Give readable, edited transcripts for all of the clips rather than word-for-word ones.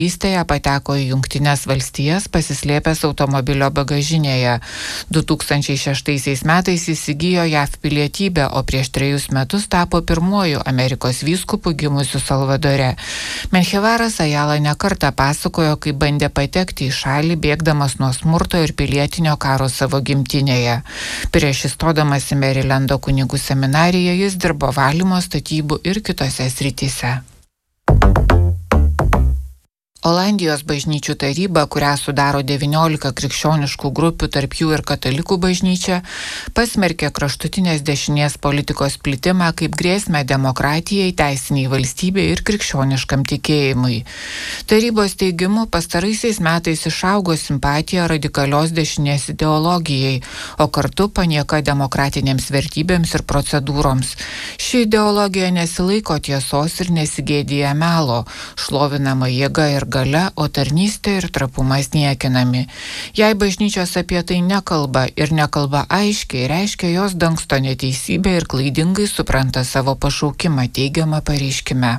Įstėje pateko į Jungtines valstijas, pasislėpęs automobilio bagažinėje. 2006 metais įsigijo JAV pilietybę, o prieš 3 metus tapo pirmuoju Amerikos vyskupu gimusiu Salvadore. Menjivaras Ajala nekartą pasakojo, kaip bandė patekti į šalį, bėgdamas nuo smurto ir pilietinio karo savo gimtinėje. Prieš įstodamas į Marylando kunigų seminariją jis dirbo valymo, statybų ir kitose srityse. Olandijos bažnyčių taryba, kurią sudaro 19 krikščioniškų grupių, tarp jų ir katalikų bažnyčia, pasmerkė kraštutinės dešinės politikos plitimą kaip grėsmę demokratijai, teisiniai valstybei ir krikščioniškam tikėjimui. Tarybos teigimu, pastaraisiais metais išaugo simpatija radikalios dešinės ideologijai, o kartu panieka demokratinėms vertybėms ir procedūroms. Ši ideologija nesilaiko tiesos ir nesigėdija melo, šlovinama jėga ir galia, o tarnystė ir trapumas niekinami. Jei bažnyčios apie tai nekalba ir nekalba aiškiai, reiškia jos dangsto neteisybę ir klaidingai supranta savo pašaukimą, teigiama pareiškime.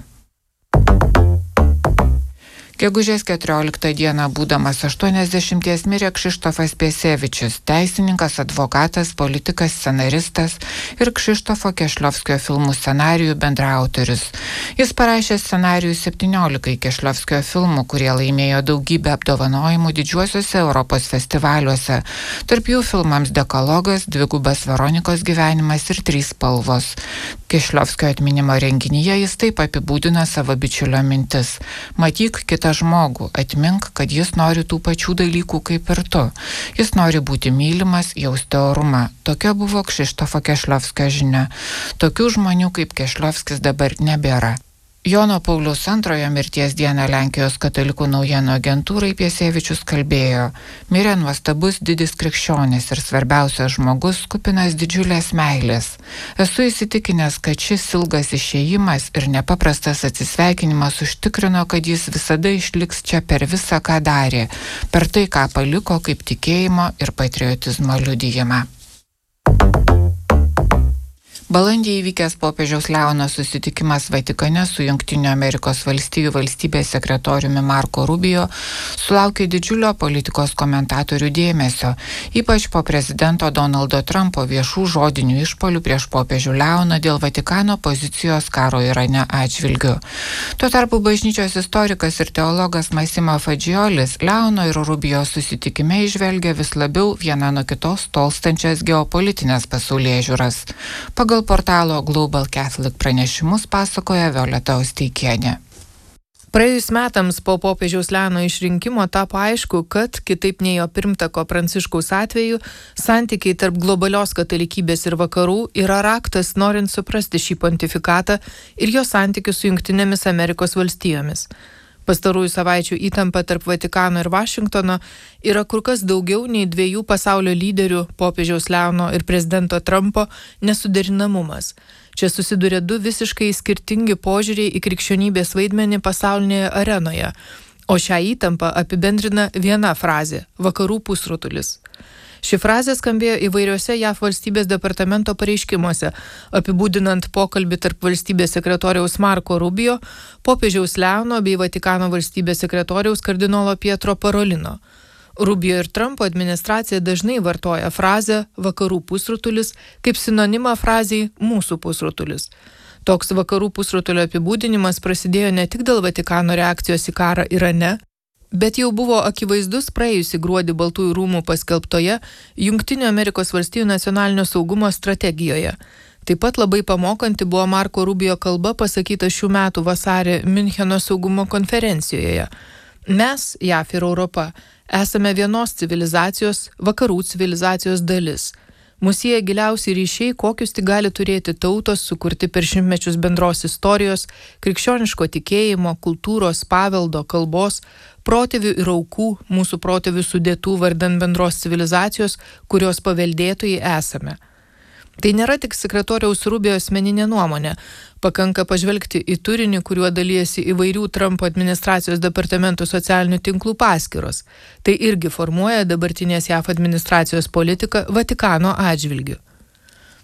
Gegužės 14 dieną, būdamas 80, mirė Krzysztofas Piesevičius, teisininkas, advokatas, politikas, scenaristas ir Krzysztofo Kieślowskio filmų scenarijų bendraautorius. Jis parašė scenarijų 17 Kieślowskio filmų, kurie laimėjo daugybę apdovanojimų didžiuosiuose Europos festivaliuose. Tarp jų filmams Dekalogas, Dvigubas Veronikos gyvenimas ir 3 spalvos. Kieślowskio atminimo renginyje jis taip apibūdina savo bičiulio mintis: matyk kitą žmogų, atmink, kad jis nori tų pačių dalykų kaip ir tu. Jis nori būti mylimas, jausti orumą. Tokia buvo Krzysztofo Kieślowskio žinia. Tokių žmonių kaip Kieślowskis dabar nebėra. Jono Pauliaus II mirties dieną Lenkijos katalikų naujienų agentūrai Piesevičius kalbėjo: mirė nuostabus didis krikščionis ir svarbiausias žmogus, kupinas didžiulės meilės. Esu įsitikinęs, kad šis ilgas išėjimas ir nepaprastas atsisveikinimas užtikrino, kad jis visada išliks čia per visą, ką darė, per tai, ką paliko kaip tikėjimo ir patriotizmo liudijimą. Balandį įvykęs popiežiaus Leono susitikimas Vatikane su Jungtinių Amerikos valstijų valstybės sekretoriumi Marco Rubio sulaukė didžiulio politikos komentatorių dėmesio, ypač po prezidento Donaldo Trumpo viešų žodinių išpuolių prieš popiežių Leoną dėl Vatikano pozicijos karo Irane atžvilgiu. Tuo tarpu bažnyčios istorikas ir teologas Massimo Faggiolis Leono ir Rubio susitikime įžvelgia vis labiau viena nuo kitos tolstančias geopolitinės pasaulėžiūras. Pagal portalo Global Catholic pranešimus pasakoja Violeta Osteikienė. Praėjus metams po popiežiaus Leono išrinkimo tapo aišku, kad, kitaip nei jo pirmtako Pranciškaus atveju, santykiai tarp globalios katalikybės ir vakarų yra raktas norint suprasti šį pontifikatą ir jo santykius su Jungtinėmis Amerikos valstijomis. Pastarųjų savaičių įtampa tarp Vatikano ir Vašingtono yra kur kas daugiau nei 2 pasaulio lyderių, popiežiaus Leono ir prezidento Trumpo, nesuderinamumas. Čia susiduria 2 visiškai skirtingi požiūriai į krikščionybės vaidmenį pasaulinėje arenoje, o šią įtampą apibendrina viena frazė – vakarų pusrutulis. Ši frazė skambėjo įvairiuose JAV valstybės departamento pareiškimuose, apibūdinant pokalbį tarp valstybės sekretoriaus Marco Rubio, popiežiaus Leono bei Vatikano valstybės sekretoriaus kardinolo Pietro Parolino. Rubio ir Trumpo administracija dažnai vartoja frazę vakarų pusrutulis kaip sinonimą frazei mūsų pusrutulis. Toks vakarų pusrutulio apibūdinimas prasidėjo ne tik dėl Vatikano reakcijos į karą Irane, bet jau buvo akivaizdus praėjusį gruodį Baltųjų rūmų paskelbtoje Jungtinių Amerikos valstijų nacionalinio saugumo strategijoje. Taip pat labai pamokanti buvo Marco Rubio kalba pasakyta šių metų vasarį Miuncheno saugumo konferencijoje. Mes, JAV ir Europa, esame vienos civilizacijos, vakarų civilizacijos dalis. Mus sieja giliausi ryšiai, kokius tik gali turėti tautos, sukurti per šimtmečius bendros istorijos, krikščioniško tikėjimo, kultūros, paveldo, kalbos, protėvių ir aukų, mūsų protėvių sudėtų vardan bendros civilizacijos, kurios paveldėtojai esame. Tai nėra tik sekretoriaus Rubio asmeninė nuomonė. Pakanka pažvelgti į turinį, kuriuo dalijasi įvairių Trumpo administracijos departamentų socialinių tinklų paskyros. Tai irgi formuoja dabartinės JAV administracijos politiką Vatikano atžvilgiu.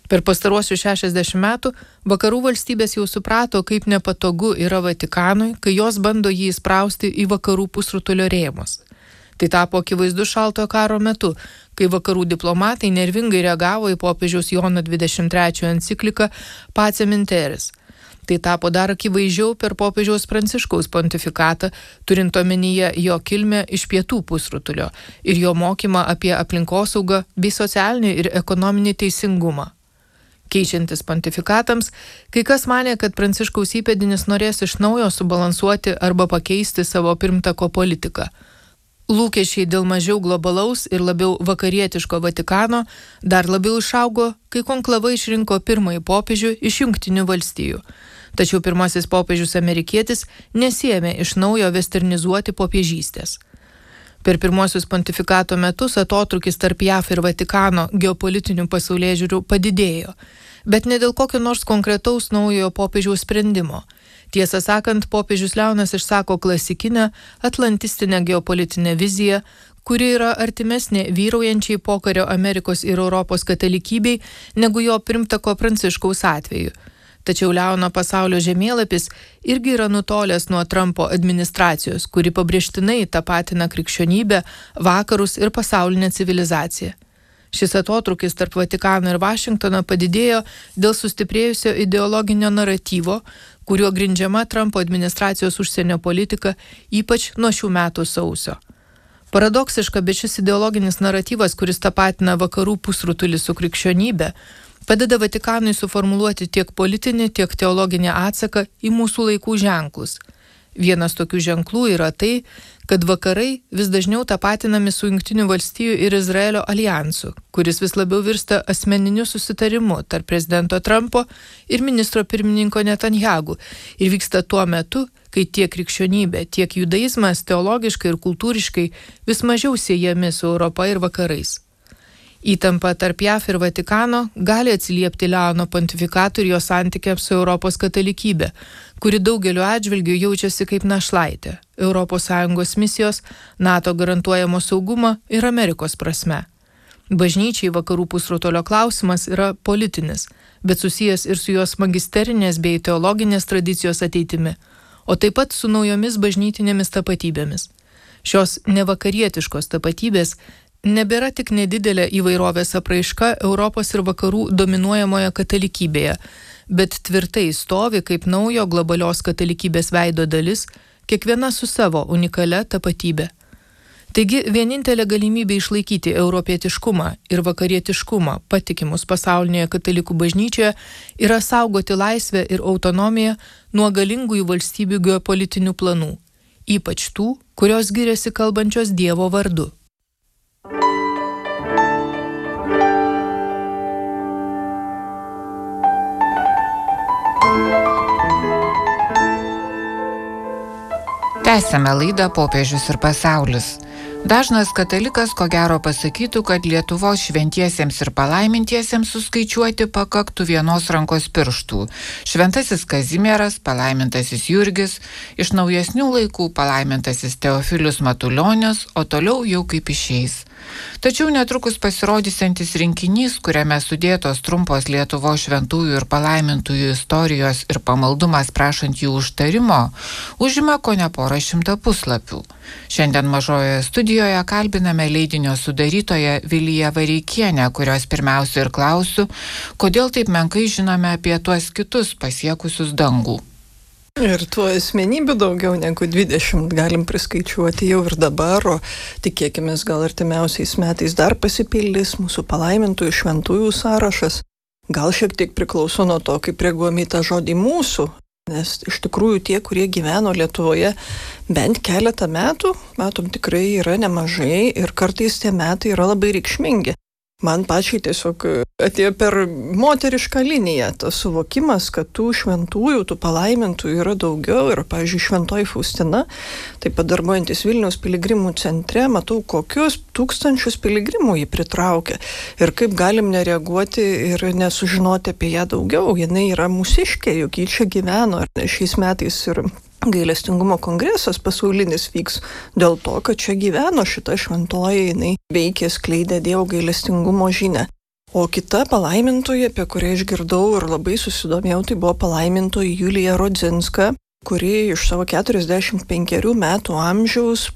Per pastaruosius 60 metų vakarų valstybės jau suprato, kaip nepatogu yra Vatikanui, kai jos bando jį įsprausti į vakarų pusrutulio rėmus. Tai tapo akivaizdu šaltojo karo metu, kai vakarų diplomatai nervingai reagavo į popiežiaus Jono 23 encikliką Pacem in Terris. Tai tapo dar akivaizdžiau per popiežiaus Pranciškaus pontifikatą, turint omenyje jo kilmę iš pietų pusrutulio ir jo mokymą apie aplinkosaugą bei socialinį ir ekonominį teisingumą. Keičiantis pontifikatams, kai kas manė, kad Pranciškaus įpėdinis norės iš naujo subalansuoti arba pakeisti savo pirmtako politiką. Lūkesčiai dėl mažiau globalaus ir labiau vakarietiško Vatikano dar labiau išaugo, kai konklava išrinko pirmąjį popiežių iš Jungtinių valstijų. Tačiau pirmasis popiežius amerikietis nesiėmė iš naujo westernizuoti popiežystės. Per pirmosius pontifikato metus atotrūkis tarp JAF ir Vatikano geopolitinių pasaulėžiūrių padidėjo, bet ne dėl kokio nors konkretaus naujojo popiežiaus sprendimo. Tiesą sakant, popiežius Leonas išsako klasikinę atlantistinę geopolitinę viziją, kuri yra artimesnė vyraujančiai pokario Amerikos ir Europos katalikybei negu jo pirmtako Pranciškaus atveju. Tačiau Leono pasaulio žemėlapis irgi yra nutolęs nuo Trumpo administracijos, kuri pabrėžtinai tapatina krikščionybę, vakarus ir pasaulinę civilizaciją. Šis atotrūkis tarp Vatikano ir Vašingtono padidėjo dėl sustiprėjusio ideologinio naratyvo, kuriuo grindžiama Trumpo administracijos užsienio politika, ypač nuo šių metų sausio. Paradoksiška, bet šis ideologinis naratyvas, kuris tapatina vakarų pusrutulį su krikščionybė, padeda Vatikanui suformuluoti tiek politinį, tiek teologinį atsaką į mūsų laikų ženklus. Vienas tokių ženklų yra tai, kad vakarai vis dažniau tapatinami su Jungtinių valstijų ir Izraelio alijansu, kuris vis labiau virsta asmeniniu susitarimu tarp prezidento Trumpo ir ministro pirmininko Netanjahu ir vyksta tuo metu, kai tiek krikščionybė, tiek judaizmas teologiškai ir kultūriškai vis mažiau siejami su Europa ir vakarais. Įtampa tarp JAF ir Vatikano gali atsiliepti Leono pontifikatų ir jo santykiams su Europos katalikybė, kuri daugeliu atžvilgių jaučiasi kaip našlaitė ES misijos, NATO garantuojamo saugumo ir Amerikos prasme. Bažnyčiai vakarų pusrutulio klausimas yra politinis, bet susijęs ir su jos magisterinės bei teologinės tradicijos ateitimi, o taip pat su naujomis bažnytinėmis tapatybėmis. Šios nevakarietiškos tapatybės nebėra tik nedidelė įvairovės apraiška Europos ir vakarų dominuojamoje katalikybėje, bet tvirtai stovi kaip naujo globalios katalikybės veido dalis, kiekviena su savo unikalia tapatybė. Taigi vienintelė galimybė išlaikyti europietiškumą ir vakarietiškumą patikimus pasaulinėje katalikų bažnyčioje yra saugoti laisvę ir autonomiją nuo galingųjų valstybių geopolitinių planų, ypač tų, kurios giriasi kalbančios Dievo vardu. Tęsiame laidą Popiežius ir pasaulis. Dažnas katalikas ko gero pasakytų, kad Lietuvos šventiesiems ir palaimintiesiems suskaičiuoti pakaktų vienos rankos pirštų. Šventasis Kazimieras, palaimintasis Jurgis, iš naujesnių laikų palaimintasis Teofilius Matulionis, o toliau jau kaip išeis. Tačiau netrukus pasirodysiantis rinkinys, kuriame sudėtos trumpos Lietuvos šventųjų ir palaimintųjų istorijos ir pamaldumas prašant jų užtarimo, užima kone porą šimtą puslapių. Šiandien mažojoje studijoje kalbiname leidinio sudarytoją Viliją Vareikienę, kurios pirmiausia ir klausiu, kodėl taip menkai žinome apie tuos kitus pasiekusius dangų. Ir tų asmenybių daugiau negu 20 galim priskaičiuoti jau ir dabar, o tikėkimės gal artimiausiais metais dar pasipildys mūsų palaimintųjų šventųjų sąrašas. Gal šiek tiek priklauso nuo to, kaip reaguojame į tą žodį mūsų, nes iš tikrųjų tie, kurie gyveno Lietuvoje bent keletą metų, matom, tikrai yra nemažai ir kartais tie metai yra labai reikšmingi. Man pačiai tiesiog atėjo per moterišką liniją tas suvokimas, kad tų šventųjų, tų palaimintųjų yra daugiau. Ir, pavyzdžiui, šventoji Faustina, taip pat darbuojantis Vilniaus piligrimų centre, matau, kokius tūkstančius piligrimų jį pritraukia. Ir kaip galim nereaguoti ir nesužinoti apie ją daugiau. Jinai yra mūsiškė, juk ji čia gyveno. Ir šiais metais ir gailestingumo kongresas pasaulinis vyks dėl to, kad čia gyveno šita šventoji, jinai veikė, skleidė Dievo gailestingumo žinią. O kita palaimintoji, apie kurią išgirdau ir labai susidomėjau, tai buvo palaimintoji Julija Rodzinska, kuri iš savo 45 metų amžiaus